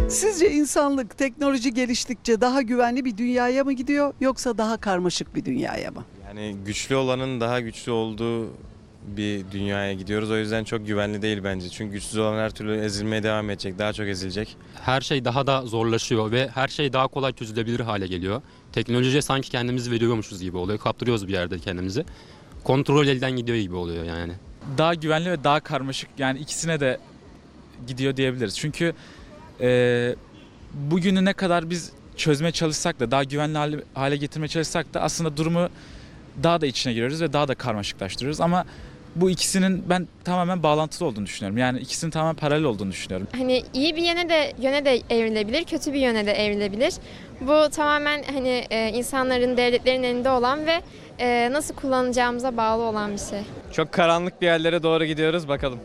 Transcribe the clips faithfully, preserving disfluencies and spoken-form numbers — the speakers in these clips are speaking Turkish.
Sizce insanlık teknoloji geliştikçe daha güvenli bir dünyaya mı gidiyor yoksa daha karmaşık bir dünyaya mı? Yani güçlü olanın daha güçlü olduğu bir dünyaya gidiyoruz. O yüzden çok güvenli değil bence. Çünkü güçsüz olan her türlü ezilmeye devam edecek. Daha çok ezilecek. Her şey daha da zorlaşıyor ve her şey daha kolay çözülebilir hale geliyor. Teknolojiye sanki kendimizi veriyormuşuz gibi oluyor. Kaptırıyoruz bir yerde kendimizi. Kontrol elden gidiyor gibi oluyor yani. Daha güvenli ve daha karmaşık, yani ikisine de gidiyor diyebiliriz. Çünkü e, bugünü ne kadar biz çözmeye çalışsak da, daha güvenli hale, hale getirmeye çalışsak da aslında durumu daha da içine giriyoruz ve daha da karmaşıklaştırıyoruz. Ama bu ikisinin ben tamamen bağlantılı olduğunu düşünüyorum. Yani ikisinin tamamen paralel olduğunu düşünüyorum. Hani iyi bir yöne de yöne de evrilebilir, kötü bir yöne de evrilebilir. Bu tamamen hani e, insanların, devletlerin elinde olan ve e, nasıl kullanacağımıza bağlı olan bir şey. Çok karanlık bir yerlere doğru gidiyoruz, bakalım.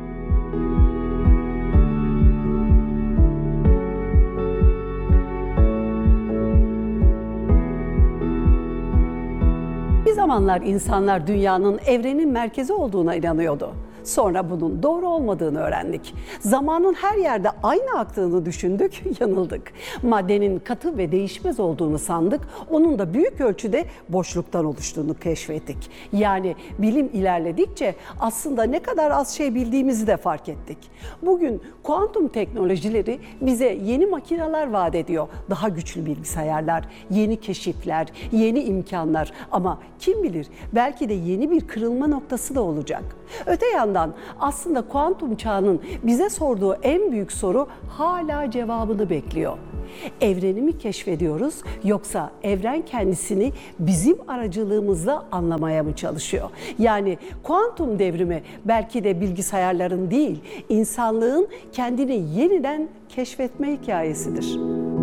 Bir zamanlar insanlar dünyanın evrenin merkezi olduğuna inanıyordu. Sonra bunun doğru olmadığını öğrendik. Zamanın her yerde aynı aktığını düşündük, yanıldık. Maddenin katı ve değişmez olduğunu sandık, onun da büyük ölçüde boşluktan oluştuğunu keşfettik. Yani bilim ilerledikçe aslında ne kadar az şey bildiğimizi de fark ettik. Bugün kuantum teknolojileri bize yeni makineler vaat ediyor. Daha güçlü bilgisayarlar, yeni keşifler, yeni imkanlar. Ama kim bilir, belki de yeni bir kırılma noktası da olacak. Öte yandan aslında kuantum çağının bize sorduğu en büyük soru hala cevabını bekliyor. Evreni mi keşfediyoruz yoksa evren kendisini bizim aracılığımızla anlamaya mı çalışıyor? Yani kuantum devrimi belki de bilgisayarların değil, insanlığın kendini yeniden keşfetme hikayesidir.